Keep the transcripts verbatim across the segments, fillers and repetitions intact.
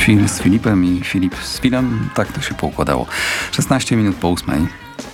Phil z Filipem i Filip z Filem. Tak to się poukładało. szesnaście minut po ósmej.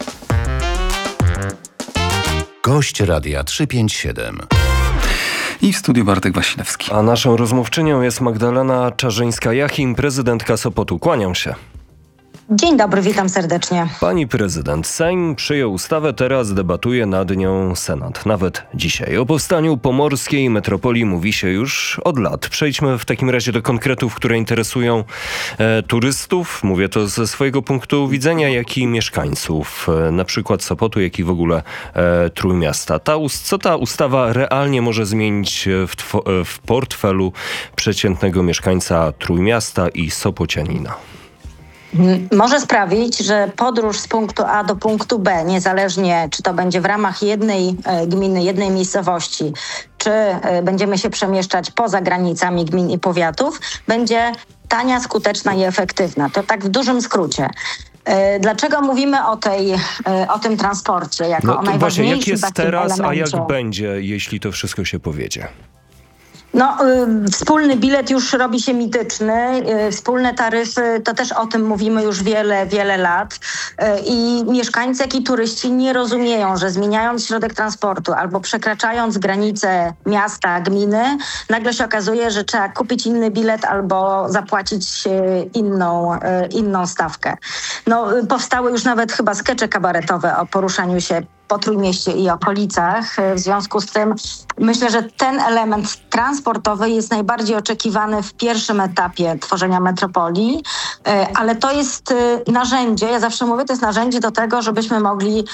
Gość Radia trzysta pięćdziesiąt siedem. I w studiu Bartek Wasilewski. A naszą rozmówczynią jest Magdalena Czarzyńska-Jachim, prezydentka Sopotu. Kłaniam się. Dzień dobry, witam serdecznie. Pani prezydent, Sejm przyjął ustawę, teraz debatuje nad nią Senat. Nawet dzisiaj. O powstaniu pomorskiej metropolii mówi się już od lat. Przejdźmy w takim razie do konkretów, które interesują e, turystów. Mówię to ze swojego punktu widzenia, jak i mieszkańców. E, na przykład Sopotu, jak i w ogóle e, Trójmiasta. Ta, co ta ustawa realnie może zmienić w, tw- w portfelu przeciętnego mieszkańca Trójmiasta i Sopocianina? Może sprawić, że podróż z punktu A do punktu B, niezależnie czy to będzie w ramach jednej gminy, jednej miejscowości, czy będziemy się przemieszczać poza granicami gmin i powiatów, będzie tania, skuteczna i efektywna. To tak w dużym skrócie. Dlaczego mówimy o, tej, o tym transporcie jako no, o najważniejszym właśnie, jak jest teraz, elemencie? A jak będzie, jeśli to wszystko się powiedzie? No, y, wspólny bilet już robi się mityczny. Y, wspólne taryfy, to też o tym mówimy już wiele, wiele lat. Y, I mieszkańcy, jak i turyści nie rozumieją, że zmieniając środek transportu albo przekraczając granice miasta, gminy, nagle się okazuje, że trzeba kupić inny bilet albo zapłacić y, inną, y, inną stawkę. No, y, powstały już nawet chyba skecze kabaretowe o poruszaniu się po Trójmieście i okolicach. W związku z tym myślę, że ten element transportowy jest najbardziej oczekiwany w pierwszym etapie tworzenia metropolii, ale to jest narzędzie, ja zawsze mówię, to jest narzędzie do tego, żebyśmy mogli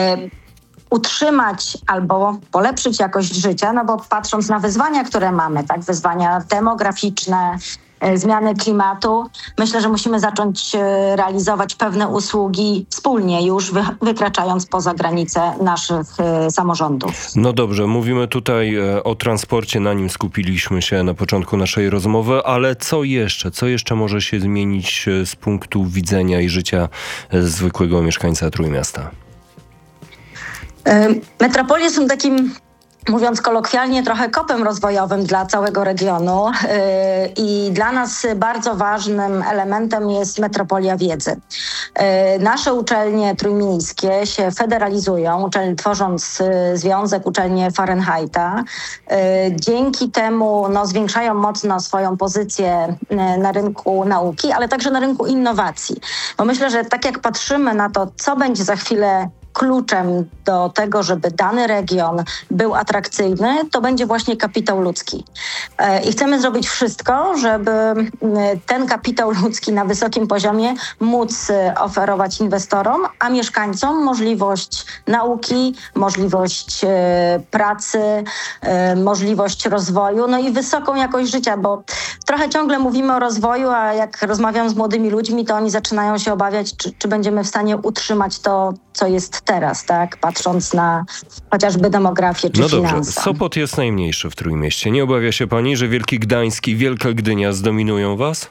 utrzymać albo polepszyć jakość życia, no bo patrząc na wyzwania, które mamy, tak, wyzwania demograficzne, zmiany klimatu, myślę, że musimy zacząć realizować pewne usługi wspólnie już wy, wykraczając poza granice naszych y, samorządów. No dobrze, mówimy tutaj o transporcie, na nim skupiliśmy się na początku naszej rozmowy, ale co jeszcze? Co jeszcze może się zmienić z punktu widzenia i życia zwykłego mieszkańca Trójmiasta? Y, metropolie są takim, mówiąc kolokwialnie, trochę kopem rozwojowym dla całego regionu yy, i dla nas bardzo ważnym elementem jest metropolia wiedzy. Yy, nasze uczelnie trójmiejskie się federalizują, uczelnie, tworząc yy, związek uczelnie Fahrenheita. Yy, dzięki temu no, zwiększają mocno swoją pozycję yy, na rynku nauki, ale także na rynku innowacji. Bo myślę, że tak jak patrzymy na to, co będzie za chwilę kluczem do tego, żeby dany region był atrakcyjny, to będzie właśnie kapitał ludzki. I chcemy zrobić wszystko, żeby ten kapitał ludzki na wysokim poziomie móc oferować inwestorom, a mieszkańcom możliwość nauki, możliwość pracy, możliwość rozwoju, no i wysoką jakość życia, bo trochę ciągle mówimy o rozwoju, a jak rozmawiam z młodymi ludźmi, to oni zaczynają się obawiać, czy, czy będziemy w stanie utrzymać to, co jest teraz, tak? Patrząc na chociażby demografię czy no dobrze. finanse. Sopot jest najmniejszy w Trójmieście. Nie obawia się pani, że Wielki Gdańsk i Wielka Gdynia zdominują was?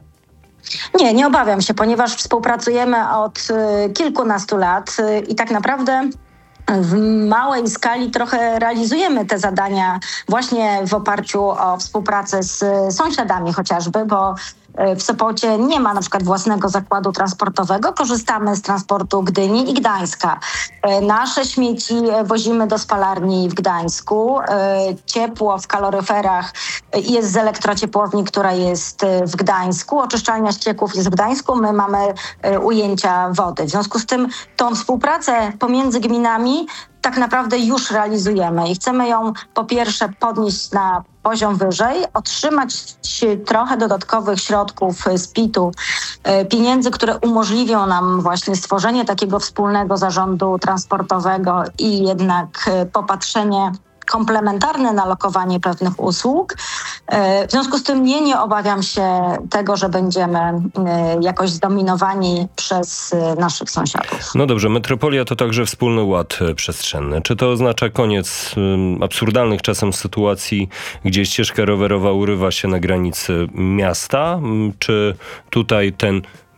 Nie, nie obawiam się, ponieważ współpracujemy od y, kilkunastu lat y, i tak naprawdę w małej skali trochę realizujemy te zadania właśnie w oparciu o współpracę z sąsiadami chociażby, bo w Sopocie nie ma na przykład własnego zakładu transportowego. Korzystamy z transportu Gdyni i Gdańska. Nasze śmieci wozimy do spalarni w Gdańsku. Ciepło w kaloryferach jest z elektrociepłowni, która jest w Gdańsku. Oczyszczalnia ścieków jest w Gdańsku. My mamy ujęcia wody. W związku z tym tą współpracę pomiędzy gminami tak naprawdę już realizujemy i chcemy ją po pierwsze podnieść na poziom wyżej, otrzymać trochę dodatkowych środków z pitu, pieniędzy, które umożliwią nam właśnie stworzenie takiego wspólnego zarządu transportowego i jednak popatrzenie komplementarne na lokowanie pewnych usług. W związku z tym nie, nie obawiam się tego, że będziemy jakoś zdominowani przez naszych sąsiadów. No dobrze, metropolia to także wspólny ład przestrzenny. Czy to oznacza koniec absurdalnych czasem sytuacji, gdzie ścieżka rowerowa urywa się na granicy miasta? Czy tutaj ten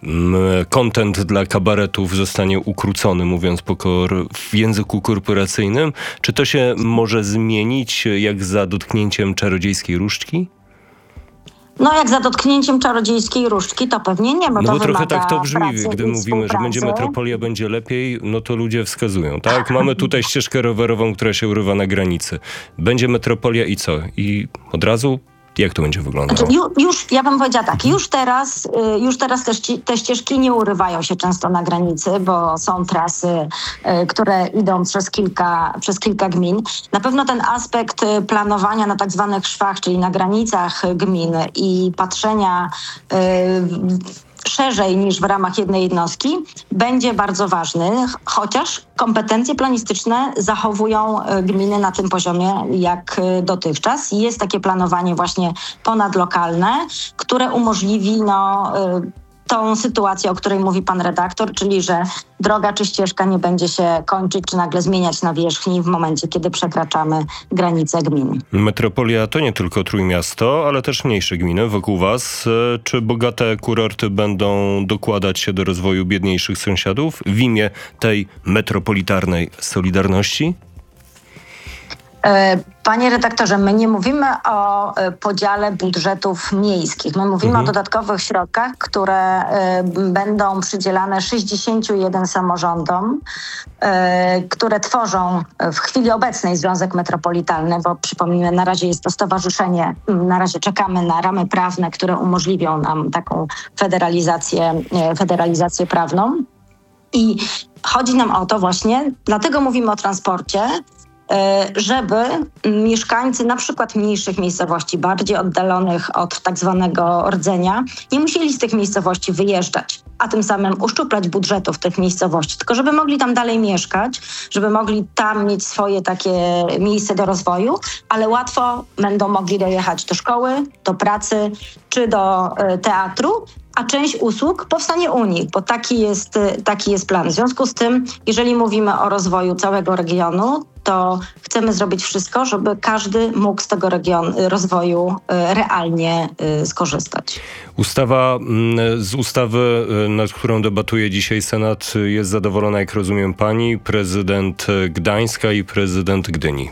content dla kabaretów zostanie ukrócony, mówiąc pokor- w języku korporacyjnym? Czy to się może zmienić jak za dotknięciem czarodziejskiej różdżki? No jak za dotknięciem czarodziejskiej różdżki, to pewnie nie, bo No to bo trochę wymaga tak to brzmi, pracy gdy i mówimy, że będzie współpracy. metropolia, będzie lepiej, no to ludzie wskazują, tak? Mamy tutaj ścieżkę rowerową, która się urywa na granicy. Będzie metropolia i co? I od razu? Jak to będzie wyglądało? Znaczy, ju- już, ja bym powiedziała tak, już teraz, y, już teraz te, ści- te ścieżki nie urywają się często na granicy, bo są trasy, y, które idą przez kilka, przez kilka gmin. Na pewno ten aspekt y, planowania na tak zwanych szwach, czyli na granicach y, gmin i patrzenia y, w- szerzej niż w ramach jednej jednostki, będzie bardzo ważny, ch- chociaż kompetencje planistyczne zachowują y, gminy na tym poziomie jak y, dotychczas. I jest takie planowanie właśnie ponadlokalne, które umożliwi no, y, tą sytuację, o której mówi pan redaktor, czyli że droga czy ścieżka nie będzie się kończyć czy nagle zmieniać na wierzchni w momencie, kiedy przekraczamy granice gminy. Metropolia to nie tylko Trójmiasto, ale też mniejsze gminy wokół was. E, Czy bogate kurorty będą dokładać się do rozwoju biedniejszych sąsiadów w imię tej metropolitarnej solidarności? E, Panie redaktorze, my nie mówimy o e, podziale budżetów miejskich. My mówimy Mhm. o dodatkowych środkach, które e, będą przydzielane sześćdziesięciu jeden samorządom, e, które tworzą w chwili obecnej Związek Metropolitalny, bo przypomnijmy, na razie jest to stowarzyszenie, na razie czekamy na ramy prawne, które umożliwią nam taką federalizację, e, federalizację prawną. I chodzi nam o to właśnie, dlatego mówimy o transporcie, e, żeby mieszkańcy na przykład mniejszych miejscowości, bardziej oddalonych od tak zwanego rdzenia, nie musieli z tych miejscowości wyjeżdżać, a tym samym uszczuplać budżetów tych miejscowości, tylko żeby mogli tam dalej mieszkać, żeby mogli tam mieć swoje takie miejsce do rozwoju, ale łatwo będą mogli dojechać do szkoły, do pracy czy do e, teatru, a część usług powstanie u nich, bo taki jest, taki jest plan. W związku z tym, jeżeli mówimy o rozwoju całego regionu, to chcemy zrobić wszystko, żeby każdy mógł z tego regionu, rozwoju e, realnie e, skorzystać. Ustawa, mm, z ustawy, y, nad którą debatuje dzisiaj Senat, y, jest zadowolona, jak rozumiem, pani, prezydent y, Gdańska i prezydent Gdyni.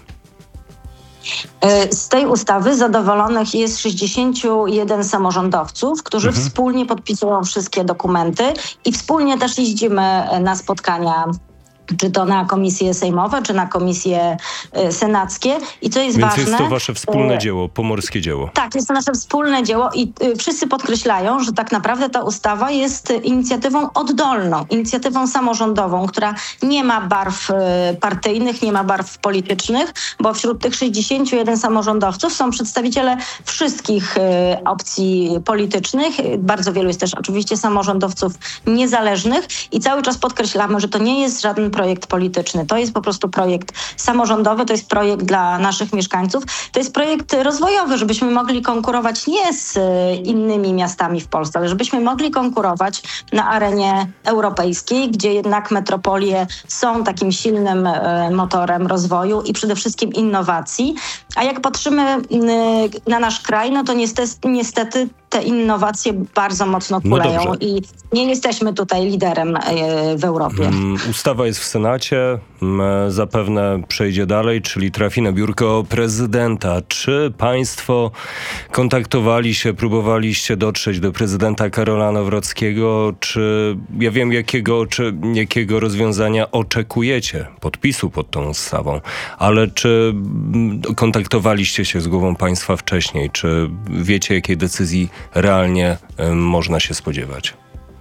E, Z tej ustawy zadowolonych jest sześćdziesięciu jeden samorządowców, którzy Mhm. wspólnie podpisują wszystkie dokumenty i wspólnie też jeździmy e, na spotkania, czy to na komisje sejmowe, czy na komisje e, senackie. I co jest Więc ważne... jest to wasze wspólne e, dzieło, pomorskie dzieło. Tak, jest to nasze wspólne dzieło i y, wszyscy podkreślają, że tak naprawdę ta ustawa jest y, inicjatywą oddolną, inicjatywą samorządową, która nie ma barw y, partyjnych, nie ma barw politycznych, bo wśród tych sześćdziesięciu jeden samorządowców są przedstawiciele wszystkich y, opcji politycznych. Y, Bardzo wielu jest też oczywiście samorządowców niezależnych i cały czas podkreślamy, że to nie jest żaden projekt polityczny. To jest po prostu projekt samorządowy, to jest projekt dla naszych mieszkańców. To jest projekt rozwojowy, żebyśmy mogli konkurować nie z e, innymi miastami w Polsce, ale żebyśmy mogli konkurować na arenie europejskiej, gdzie jednak metropolie są takim silnym e, motorem rozwoju i przede wszystkim innowacji. A jak patrzymy m, na nasz kraj, no to niestety, niestety te innowacje bardzo mocno No kuleją dobrze. i nie jesteśmy tutaj liderem e, w Europie. Mm, Ustawa jest w Senacie, mm, zapewne przejdzie dalej, czyli trafi na biurko prezydenta. Czy państwo kontaktowali się, próbowaliście dotrzeć do prezydenta Karola Nawrockiego? Czy ja wiem, jakiego, czy, jakiego rozwiązania oczekujecie, podpisu pod tą ustawą, ale czy mm, kontaktowaliście się z głową państwa wcześniej? Czy wiecie, jakiej decyzji realnie y, można się spodziewać?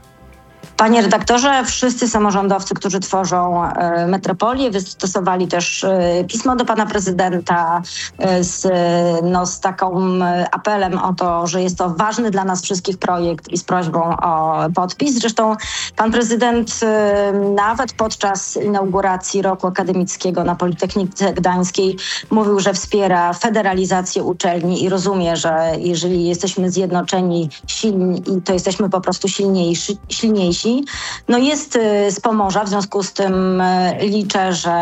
Panie redaktorze, wszyscy samorządowcy, którzy tworzą e, metropolię, wystosowali też e, pismo do pana prezydenta e, z, no, z taką e, apelem o to, że jest to ważny dla nas wszystkich projekt i z prośbą o podpis. Zresztą pan prezydent e, nawet podczas inauguracji roku akademickiego na Politechnice Gdańskiej mówił, że wspiera federalizację uczelni i rozumie, że jeżeli jesteśmy zjednoczeni, silni, to jesteśmy po prostu silniejsi, silniejsi. No jest y, z Pomorza, w związku z tym y, liczę, że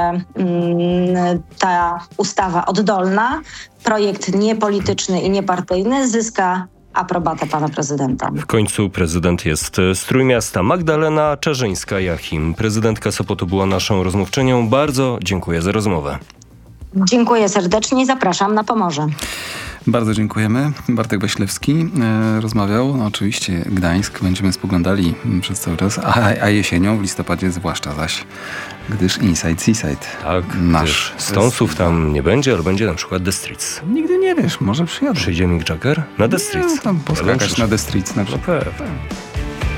mm, ta ustawa oddolna, projekt niepolityczny i niepartyjny zyska aprobatę pana prezydenta. W końcu prezydent jest z Trójmiasta. Magdalena Czarzyńska-Jachim, prezydentka Sopotu, była naszą rozmówczynią. Bardzo dziękuję za rozmowę. Dziękuję serdecznie i zapraszam na Pomorze. Bardzo dziękujemy. Bartek Waślewski e, rozmawiał. No, oczywiście Gdańsk będziemy spoglądali przez cały czas, a, a jesienią, w listopadzie zwłaszcza zaś, gdyż Inside Seaside Tak, nasz. Stonesów tam nie będzie, ale będzie na przykład The Streets. Nigdy nie wiesz, może przyjadą. Przyjdzie Mick Jagger na The Streets. No, tam poskakać na The Streets na No przykład. pewnie.